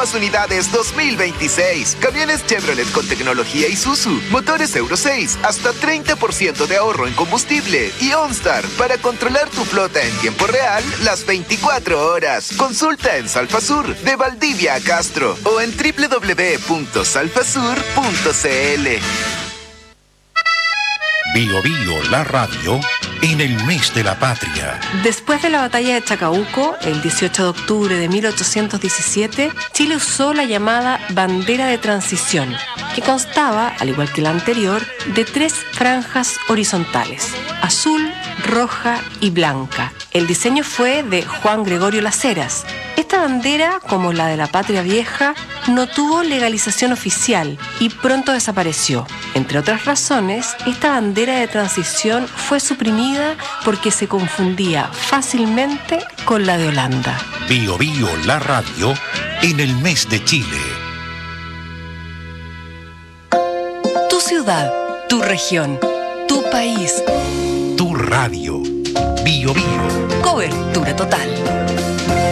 últimas unidades 2026. Camiones Chevrolet con tecnología Isuzu. Motores Euro 6. Hasta 30% de ahorro en combustible. Y OnStar para controlar tu flota en tiempo real las 24 horas. Consulta en Salfasur de Valdivia a Castro o en www.salfasur.cl. Bio Bio, la radio, en el mes de la patria. Después de la batalla de Chacabuco, el 18 de octubre de 1817, Chile usó la llamada bandera de transición, que constaba, al igual que la anterior, de 3 franjas horizontales, azul, roja y blanca. El diseño fue de Juan Gregorio Las Heras. Esta bandera, como la de la Patria Vieja, no tuvo legalización oficial y pronto desapareció. Entre otras razones, esta bandera de transición fue suprimida porque se confundía fácilmente con la de Holanda. Bio Bio, la radio, en el mes de Chile. Tu ciudad, tu región, tu país. Tu radio. Bio Bio. Cobertura total.